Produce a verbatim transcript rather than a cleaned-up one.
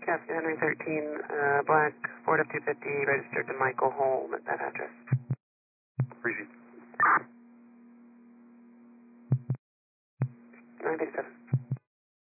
Captain Henry thirteen, uh, black Ford F two fifty, registered to Michael Holm at that address. Breezy. nine eighty-seven.